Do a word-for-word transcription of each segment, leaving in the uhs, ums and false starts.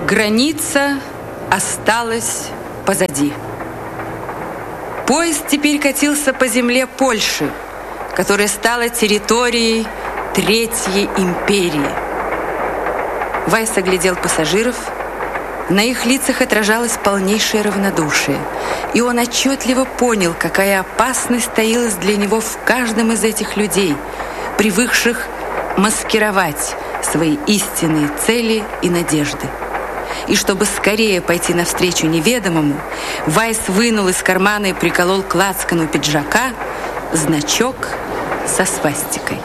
Граница осталась позади. Поезд теперь катился по земле Польши, которая стала территорией Третьей империи. Вайс оглядел пассажиров. На их лицах отражалось полнейшее равнодушие, и он отчетливо понял, какая опасность таилась для него в каждом из этих людей, привыкших маскировать свои истинные цели и надежды. И чтобы скорее пойти навстречу неведомому, Вайс вынул из кармана и приколол к лацкану пиджака значок со свастикой.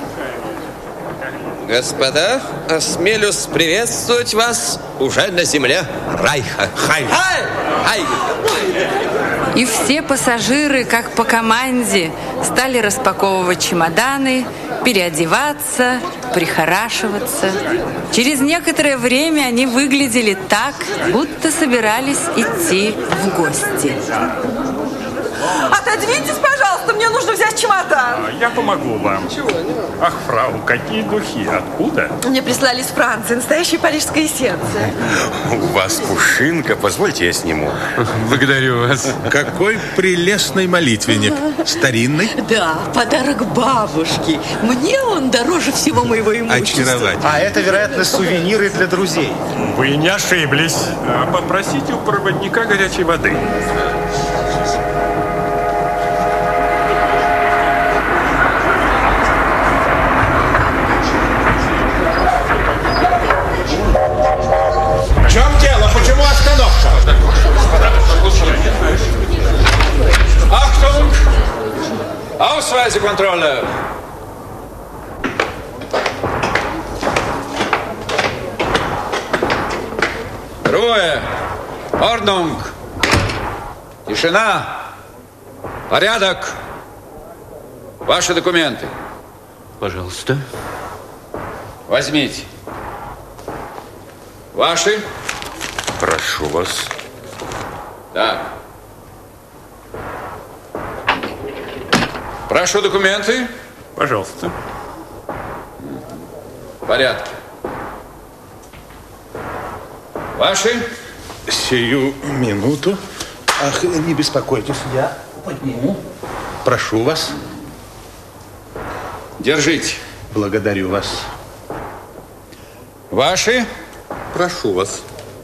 Господа, осмелюсь приветствовать вас уже на земле Райха. Хай! Хай! Хай! И все пассажиры, как по команде, стали распаковывать чемоданы, переодеваться, прихорашиваться. Через некоторое время они выглядели так, будто собирались идти в гости. Отодвиньтесь, пожалуйста, мне нужно взять чемодан. А, я помогу вам. Чего? Ах, фрау, какие духи? Откуда? Мне прислали из Франции, настоящая парижская эссенция. У вас пушинка, позвольте я сниму. Благодарю вас. Какой прелестный молитвенник. Старинный? Да, подарок бабушки. Мне он дороже всего моего имущества. Очаровательно. А это, вероятно, сувениры для друзей. Вы не ошиблись. Попросите у проводника горячей воды. В чем дело? Почему остановка? Achtung! Ausreisekontrolle! Ruhe! Ordnung! Тишина! Порядок! Ваши документы. Пожалуйста. Возьмите. Ваши? Прошу вас. Так. Прошу документы. Пожалуйста. В порядке. Ваши? Сию минуту. Ах, не беспокойтесь, я подниму. Прошу вас. Держите. Благодарю вас. Ваши? Прошу вас.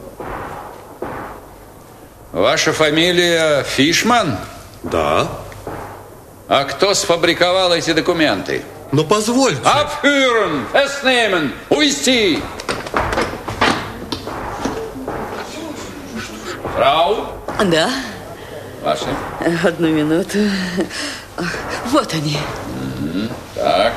Ваша фамилия Фишман? Да. А кто сфабриковал эти документы? Но позвольте. Abführen, festnehmen, увести. Фрау? Да. Ваши? Одну минуту. Ах, вот они. Угу. Так.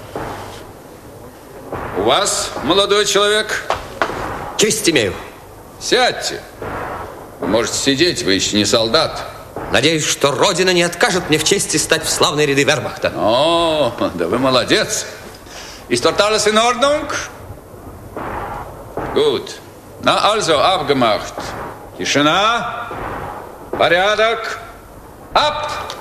У вас, молодой человек? Честь имею. Сядьте. Вы можете сидеть, вы еще не солдат. Надеюсь, что Родина не откажет мне в чести стать в славные ряды вермахта. О, да вы молодец. Ist dort alles in Ordnung? Gut. Na also, abgemacht. Тишина. Порядок. Ab!